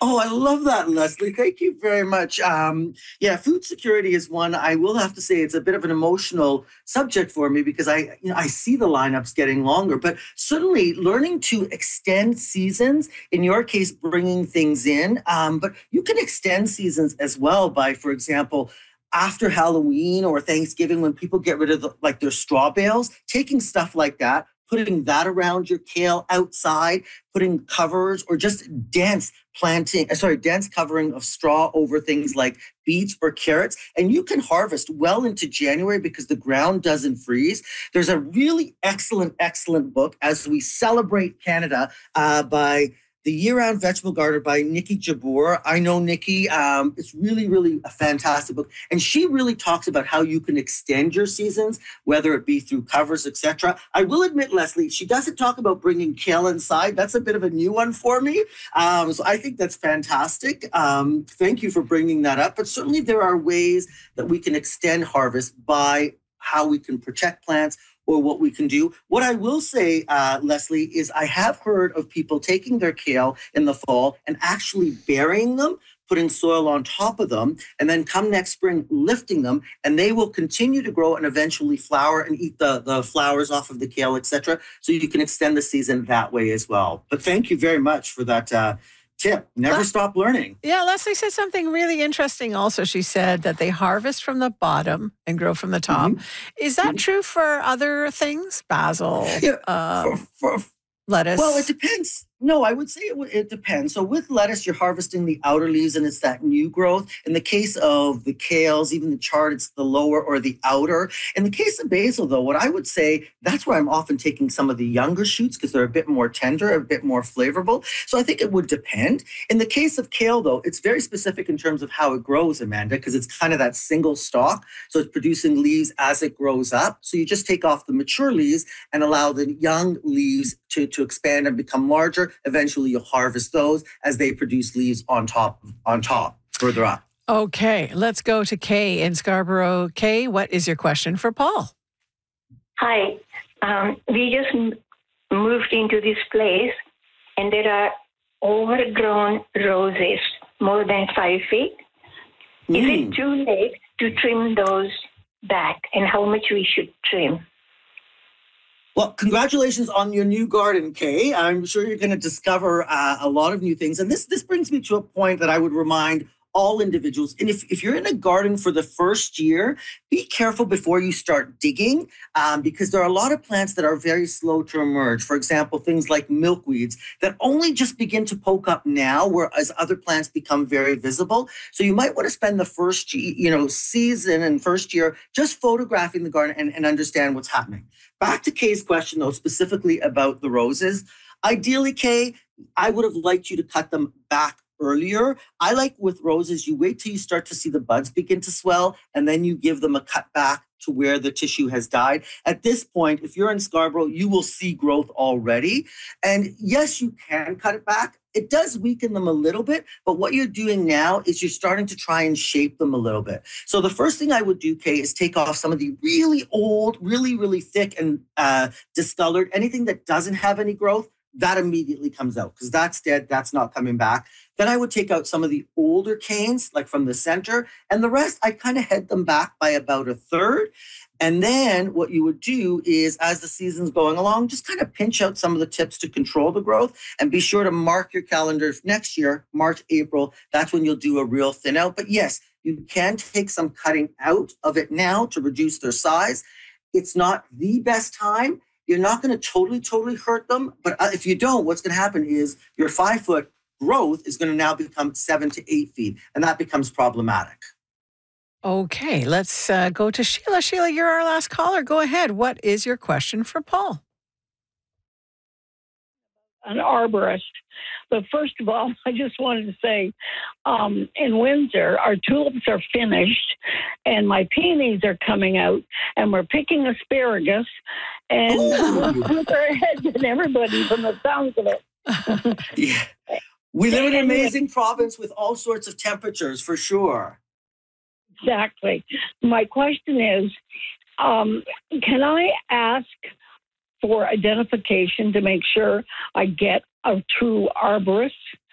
Oh, I love that, Leslie. Thank you very much. Yeah, food security is one I will have to say it's a bit of an emotional subject for me because I see the lineups getting longer, but certainly learning to extend seasons. In your case, bringing things in, but you can extend seasons as well by, for example, after Halloween or Thanksgiving, when people get rid of like their straw bales, taking stuff like that, putting that around your kale outside, putting covers or just dense covering of straw over things like beets or carrots. And you can harvest well into January because the ground doesn't freeze. There's a really excellent book as we celebrate Canada by the Year-Round Vegetable Gardener by Nikki Jabbour. I know Nikki. It's really a fantastic book. And she really talks about how you can extend your seasons, whether it be through covers, etc. I will admit, Leslie, she doesn't talk about bringing kale inside. That's a bit of a new one for me. So I think that's fantastic. Thank you for bringing that up. But certainly there are ways that we can extend harvest by how we can protect plants or what we can do. What I will say, Leslie, is I have heard of people taking their kale in the fall and actually burying them, putting soil on top of them, and then come next spring, lifting them, and they will continue to grow and eventually flower and eat the flowers off of the kale, etc. So you can extend the season that way as well. But thank you very much for that tip. Never stop learning. Yeah, Leslie said something really interesting also. She said that they harvest from the bottom and grow from the top. Mm-hmm. Is that true for other things? Basil, lettuce? Well, it depends. No, I would say it depends. So with lettuce, you're harvesting the outer leaves and it's that new growth. In the case of the kales, even the chard, it's the lower or the outer. In the case of basil, though, what I would say, that's where I'm often taking some of the younger shoots because they're a bit more tender, a bit more flavorful. So I think it would depend. In the case of kale, though, it's very specific in terms of how it grows, Amanda, because it's kind of that single stalk. So it's producing leaves as it grows up. So you just take off the mature leaves and allow the young leaves to expand and become larger. Eventually, you'll harvest those as they produce leaves on top, further up. Okay, let's go to Kay in Scarborough. Kay, what is your question for Paul? Hi. We just moved into this place, and there are overgrown roses, more than 5 feet. Is it too late to trim those back, and how much we should trim? Well, congratulations on your new garden, Kay. I'm sure you're going to discover a lot of new things. And this brings me to a point that I would remind all individuals. And if you're in a garden for the first year, be careful before you start digging because there are a lot of plants that are very slow to emerge. For example, things like milkweeds that only just begin to poke up now, whereas other plants become very visible. So you might want to spend the first season and first year just photographing the garden and understand what's happening. Back to Kay's question, though, specifically about the roses. Ideally, Kay, I would have liked you to cut them back earlier. I like with roses, you wait till you start to see the buds begin to swell, and then you give them a cut back to where the tissue has died. At this point, if you're in Scarborough, you will see growth already. And yes, you can cut it back. It does weaken them a little bit, but what you're doing now is you're starting to try and shape them a little bit. So the first thing I would do, Kay, is take off some of the really old, really thick and discolored, anything that doesn't have any growth, that immediately comes out because that's dead. That's not coming back. Then I would take out some of the older canes, like from the center, and the rest, I kind of head them back by about a third. And then what you would do is, as the season's going along, just kind of pinch out some of the tips to control the growth and be sure to mark your calendar next year, March, April. That's when you'll do a real thin out. But yes, you can take some cutting out of it now to reduce their size. It's not the best time. You're not going to totally hurt them. But if you don't, what's going to happen is your 5-foot growth is going to now become 7 to 8 feet. And that becomes problematic. Okay, let's go to Sheila. Sheila, you're our last caller. Go ahead. What is your question for Paul? An arborist. But first of all, I just wanted to say, in Windsor, our tulips are finished, and my peonies are coming out, and we're picking asparagus, and we're ahead than everybody from the sounds of it. Yeah. We live in an amazing province with all sorts of temperatures, for sure. Exactly. My question is, can I ask for identification to make sure I get a true arborist?